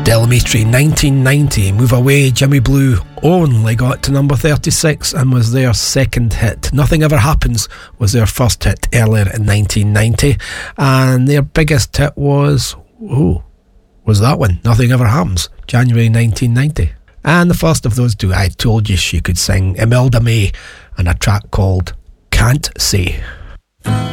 Del Mitri, 1990, Move Away, Jimmy Blue only got to number 36 and was their second hit. Nothing Ever Happens was their first hit earlier in 1990, and their biggest hit was that one, Nothing Ever Happens, January 1990. And the first of those two, I Told You She Could Sing, Imelda May, and a track called Can't Say.